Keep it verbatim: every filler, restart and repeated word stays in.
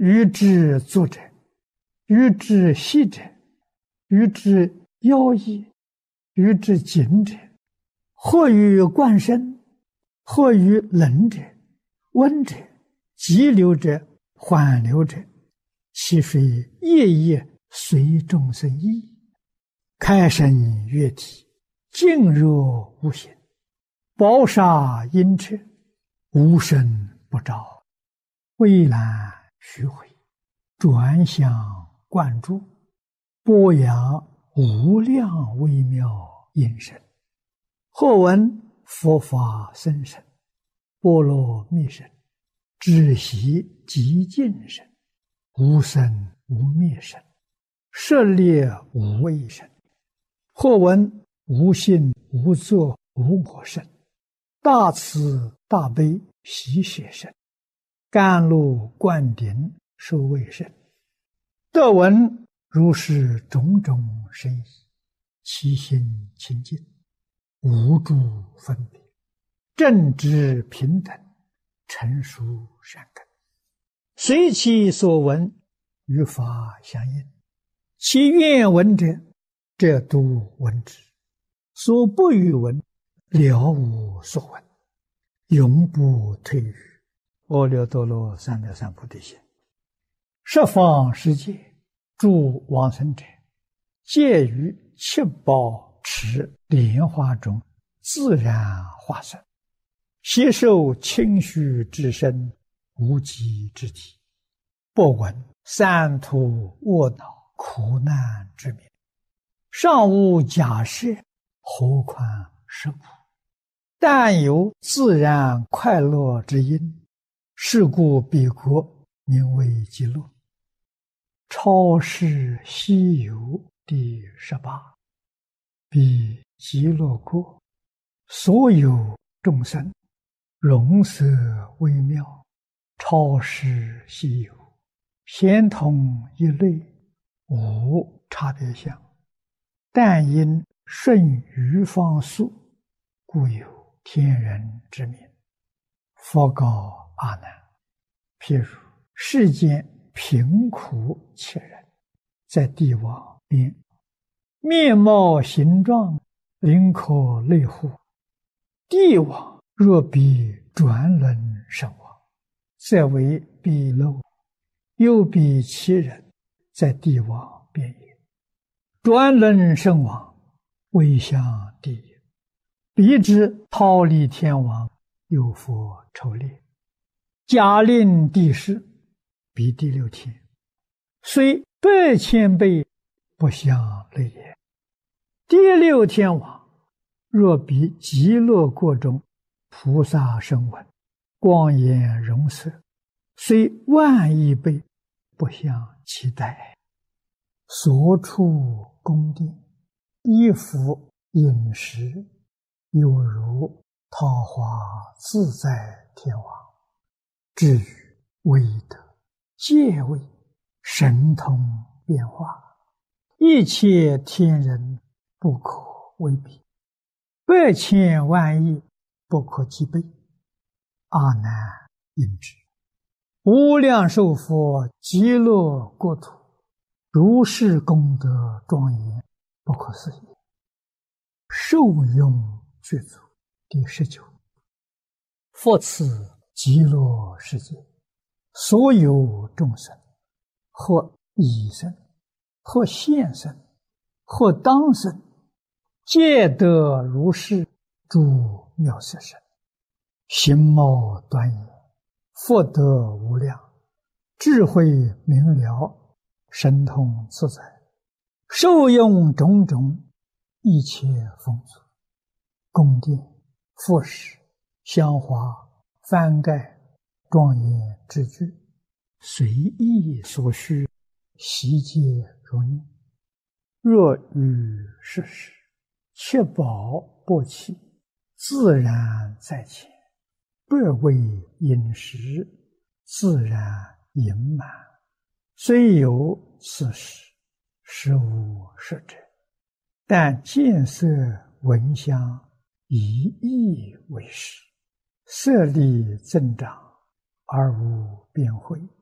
欲之足者，欲之细者，欲之腰翼，欲之颈者，或于冠身，或于冷者，温者，急流者，缓流者，其水夜夜随众生意，开生月体，静若无形，宝沙阴彻，无声不照，蔚蓝虚回，转向贯注，播扬无量微妙音声。或闻佛法僧声，波罗蜜声，知悉极尽声，无生无灭声，舍猎无畏声。或闻无性无作无我声，大慈大悲喜舍声，甘露灌顶受卫声。得闻如是种种声意，其心清净，无诸分别，正直平等，成熟善根，随其所闻，与法相应。其愿闻者，则度闻之；所不欲闻，了无所闻，永不退于阿耨多罗三藐三菩提心。十方世界诸往生者，皆于七宝池莲花中自然化生，悉受清虚之身，无极之体，不闻三途卧恼苦难之名，尚无假设，何况是苦？但有自然快乐之因，是故彼国名为极乐。超世西游第十八。彼极乐国，所有众生，容色微妙，超世西游，偏同一类，无差别相。但因顺于方速，故有天人之名。佛告阿难：譬如世间贫苦切人，在帝王边，面貌形状，灵可类乎？帝王若比转轮圣王，则为鄙陋；又比其人，在帝王边也。转轮圣王，位相第一。彼之忉利天王，有佛筹猎，假令帝释，彼第六天，虽百千倍，不相类也。第六天王，若比极乐国中菩萨声闻，光颜容色，虽万亿倍，不相期待。所处宫殿，衣服饮食，有如桃花自在天王。至于威德、戒位、神通变化，一切天人不可为比，百千万亿不可计备。阿难应知，无量寿佛极乐国土，如是功德庄严，不可思议。受用具足第十九。复此极乐世界，所有众生，或已生，或现生，或当生，皆得如是诸妙色身，形貌端严，福德无量，智慧明了，神通自在，受用种种一切丰足，宫殿、服饰、香花、幡盖、庄严之具，随意所需，悉皆如念。若遇世事，确保不弃，自然在前，不为饮食，自然盈满。虽有此事，实无实者，但见色闻香，以意为实，色力增长，而无边慧。